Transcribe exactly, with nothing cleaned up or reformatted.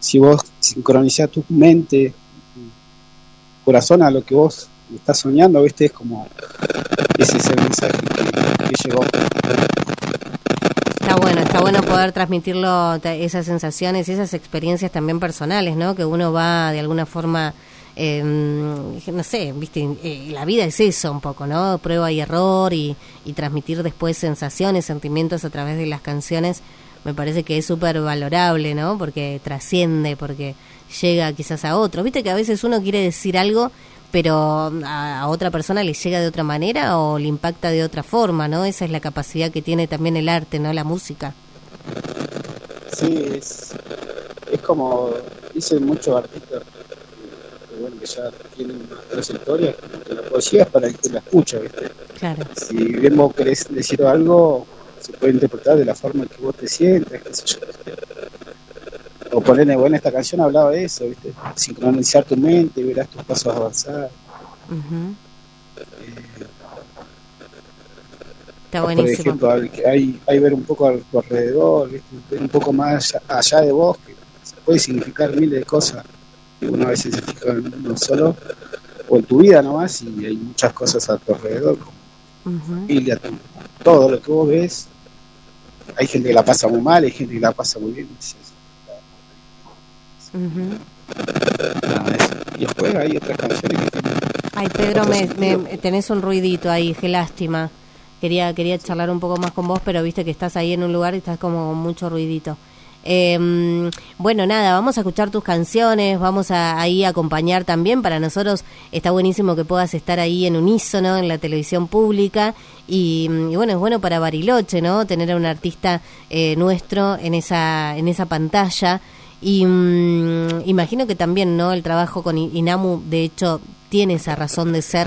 si vos sincronizás tu mente, tu corazón a lo que vos estás soñando, ¿viste? Es como ese es el mensaje que, que llegó. Está bueno, está bueno poder transmitirlo, esas sensaciones y esas experiencias también personales, ¿no? Que uno va de alguna forma, eh, no sé, viste, eh, la vida es eso un poco, ¿no? Prueba y error y, y transmitir después sensaciones, sentimientos a través de las canciones, me parece que es súper valorable, ¿no? Porque trasciende, porque llega quizás a otro. Viste que a veces uno quiere decir algo, pero a, a otra persona le llega de otra manera o le impacta de otra forma, ¿no? Esa es la capacidad que tiene también el arte, ¿no? La música. Sí, es, es como dicen muchos artistas que, bueno, que ya tienen una trayectoria, que la poesía es para el que la escucha, ¿viste? Claro. Si bien vos querés decir algo, se puede interpretar de la forma en que vos te sientes, qué sé yo, ¿viste? O ponerle, bueno, esta canción hablaba de eso, ¿viste? Sincronizar tu mente, verás tus pasos avanzar. Uh-huh. Eh, Está buenísimo. Por ejemplo, hay, hay, hay ver un poco a tu alrededor, ¿viste? Ver un poco más allá, allá de vos, que puede significar miles de cosas. Y uno a veces se fija en uno solo, o en tu vida nomás, y hay muchas cosas a tu alrededor, como Uh-huh. familia, tu, todo lo que vos ves. Hay gente que la pasa muy mal, hay gente que la pasa muy bien. Uh-huh. Nada, eso. Y después hay otras canciones que tienen. Ay, Pedro, me, me, tenés un ruidito ahí, qué lástima. Quería quería charlar un poco más con vos, pero viste que estás ahí en un lugar y estás como con mucho ruidito. Eh, bueno, nada, vamos a escuchar tus canciones, vamos a ahí a acompañar también. Para nosotros está buenísimo que puedas estar ahí en unísono en la televisión pública y, y bueno, es bueno para Bariloche, ¿no? Tener a un artista eh, nuestro en esa en esa pantalla. Y um, imagino que también, ¿no? El trabajo con Inamu, de hecho, tiene esa razón de ser.